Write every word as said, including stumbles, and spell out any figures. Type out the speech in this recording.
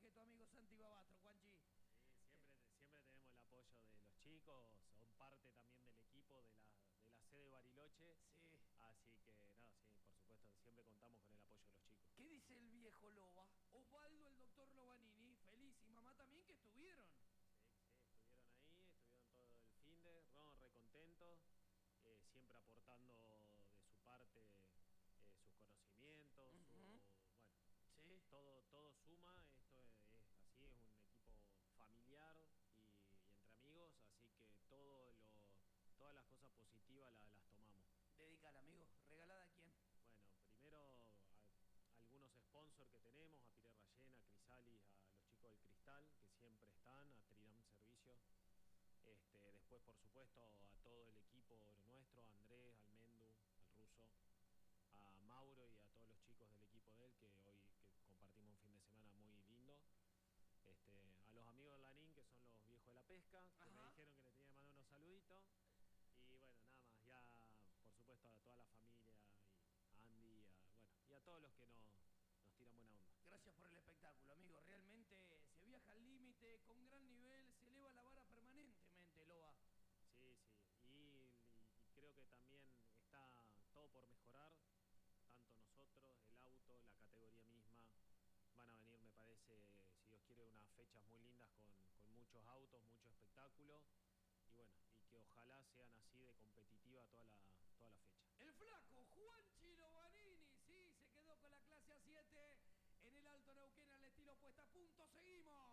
traje tu amigo Santi Babatro, Juanchi. Sí, siempre, siempre tenemos el apoyo de los chicos, son parte también del equipo de la, de la sede Bariloche. Sí. Así que, no, sí, por supuesto, siempre contamos con el apoyo de los chicos. ¿Qué dice el viejo Loba? Osvaldo, el doctor Lobanini, feliz, y mamá también que estuvieron. Sí, sí, estuvieron ahí, estuvieron todo el fin de, no, recontentos, eh, siempre aportando de su parte eh, sus conocimientos, uh-huh. su, bueno, sí. todo, todo suma, esto es, es así, es un equipo familiar y, y entre amigos, así que todo lo, todas las cosas positivas la, las tomamos. Dedícala, amigo, ¿regalada a quién? Bueno, primero a, a algunos sponsors que tenemos, a Piré Rayena, a Crisalis, a los chicos del Cristal, que siempre están, a Tridam Servicios. Este, después, por supuesto, a todo el equipo nuestro, a Andrés, al Mendu, al Ruso, a Mauro y a todos los chicos del equipo de él, que hoy que compartimos un fin de semana muy lindo. Este, a los amigos de Lanín, que son los viejos de la pesca, que Ajá. me dijeron que le tenía que mandar unos saluditos. Y bueno, nada más, ya por supuesto a toda la familia, y a Andy, a, bueno, y a todos los que nos, nos tiran buena onda. Gracias por el espectáculo, amigo. Realmente se viaja al límite, con gran nivel, se eleva la vara permanentemente, Loba. Sí, sí, y, y, y creo que también está todo por mejorar, tanto nosotros, el auto, la categoría misma. Van a venir, me parece, si Dios quiere, unas fechas muy lindas con, con muchos autos, mucho espectáculo. Y bueno, y que ojalá sean así de competitiva toda la, toda la fecha. El flaco Juanchi Lobanini, sí, se quedó con la clase A siete en el Alto Neuquén al estilo puesta a punto. Seguimos.